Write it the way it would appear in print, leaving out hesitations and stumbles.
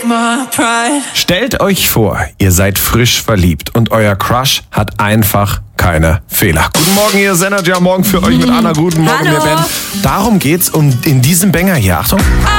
Stellt euch vor, ihr seid frisch verliebt und euer Crush hat einfach keine Fehler. Guten Morgen, hier ist Energy am Morgen für euch mit Anna. Guten Morgen, Hallo. mir Ben. Darum geht's in diesem Banger hier. Achtung.